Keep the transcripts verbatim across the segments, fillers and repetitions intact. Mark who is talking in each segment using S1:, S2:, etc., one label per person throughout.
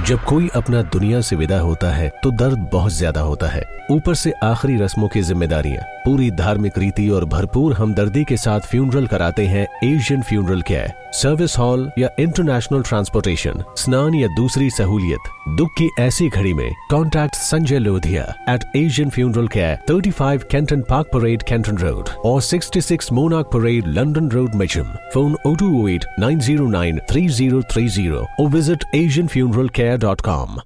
S1: जब कोई अपना दुनिया से विदा होता है तो दर्द बहुत ज्यादा होता है, ऊपर से आखिरी रस्मों की जिम्मेदारियां। पूरी धार्मिक रीति और भरपूर हमदर्दी के साथ फ्यूनरल कराते हैं Asian funeral care. Service hall या इंटरनेशनल ट्रांसपोर्टेशन, स्नान या दूसरी सहूलियत। दुख की ऐसी घड़ी में contact Sanjay Lodhia eight Asian funeral care, thirty-five Kenton Park Parade, Kenton Road, or sixty-six Monarch Parade, London Road, Mitcham. Phone oh two oh eight, nine oh nine, three oh three oh or visit asian funeral care dot com.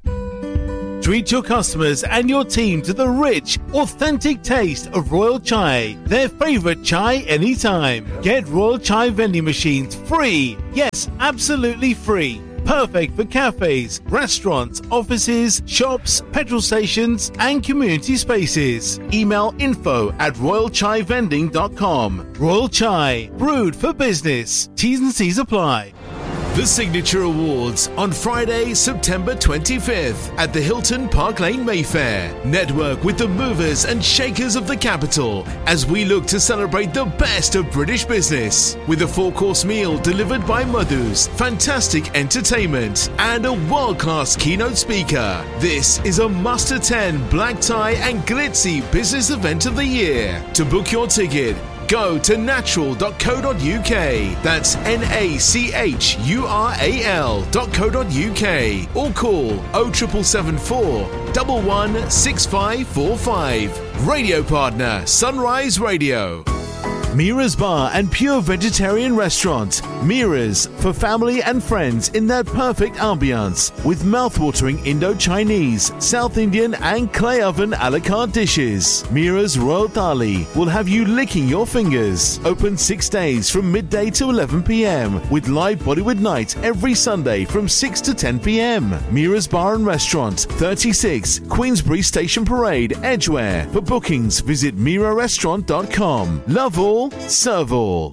S2: Treat your customers and your team to the rich, authentic taste of Royal Chai, their favourite chai anytime. Get Royal Chai vending machines free. Yes, absolutely free. Perfect for cafes, restaurants, offices, shops, petrol stations and community spaces. Email info at royal chai vending dot com. Royal Chai, brewed for business. T's and C's apply.
S3: The Signature Awards on Friday, September twenty-fifth at the Hilton Park Lane, Mayfair. Network with the movers and shakers of the capital as we look to celebrate the best of British business with a four-course meal delivered by Madhus, fantastic entertainment and a world-class keynote speaker. This is a must-attend black tie and glitzy business event of the year. To book your ticket, go to natural dot co dot uk. That's N A C H U R A L dot co dot uk or call oh seven seven four, one one six five four five. Radio partner Sunrise Radio.
S2: Mira's Bar and Pure Vegetarian Restaurant. Mira's for family and friends in their perfect ambience with mouth-watering Indo-Chinese, South Indian and clay oven a la carte dishes. Mira's Royal Thali will have you licking your fingers. Open six days from midday to eleven p.m. with live Bollywood night every Sunday from six to ten p.m. Mira's Bar and Restaurant, thirty-six Queensbury Station Parade, Edgware. For bookings, visit mira restaurant dot com. Love all, serve all.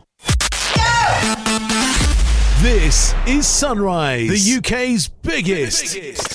S2: This is Sunrise, the U K's biggest, the biggest.